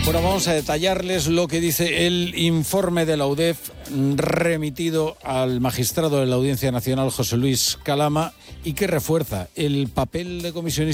Bueno, vamos a detallarles lo que dice el informe de la UDEF remitido al magistrado de la Audiencia Nacional, José Luis Calama, y que refuerza el papel de comisionistas